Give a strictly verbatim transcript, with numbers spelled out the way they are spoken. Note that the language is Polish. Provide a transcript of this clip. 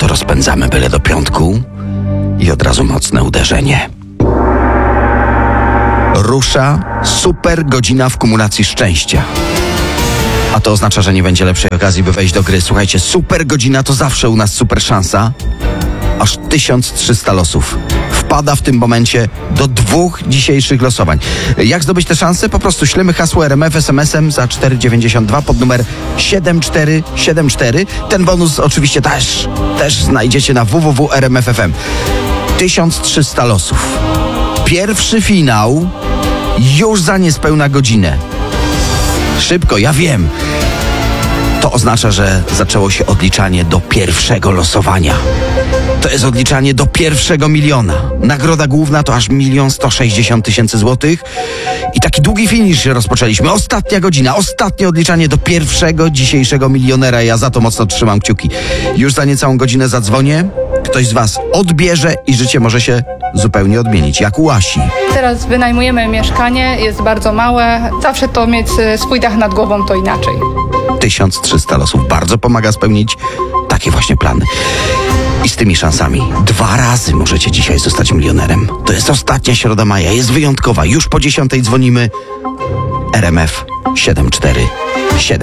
rozpędzamy byle do piątku i od razu mocne uderzenie. Rusza super godzina w kumulacji szczęścia. A to oznacza, że nie będzie lepszej okazji, by wejść do gry. Słuchajcie, super godzina to zawsze u nas super szansa. Aż tysiąc trzysta losów wpada w tym momencie do dwóch dzisiejszych losowań. Jak zdobyć te szanse? Po prostu ślemy hasło R M F es em esem za cztery dziewięćdziesiąt dwa pod numer siedem cztery siedem cztery. Ten bonus oczywiście też, też znajdziecie na w w w kropka r m f kropka f m. tysiąc trzysta losów. Pierwszy finał już za niespełna godzinę. Szybko, ja wiem. To oznacza, że zaczęło się odliczanie do pierwszego losowania. To jest odliczanie do pierwszego miliona. Nagroda główna to aż milion sto sześćdziesiąt tysięcy złotych. I taki długi finisz rozpoczęliśmy. Ostatnia godzina, ostatnie odliczanie do pierwszego dzisiejszego milionera. Ja za to mocno trzymam kciuki. Już za niecałą godzinę zadzwonię. Ktoś z was odbierze i życie może się zupełnie odmienić. Jak u Asi. Teraz wynajmujemy mieszkanie, jest bardzo małe. Zawsze to mieć swój dach nad głową to inaczej. tysiąc trzysta losów bardzo pomaga spełnić takie właśnie plany. I z tymi szansami dwa razy możecie dzisiaj zostać milionerem. To jest ostatnia środa maja, jest wyjątkowa. Już po dziesiątej dzwonimy. R M F siedem cztery siedem.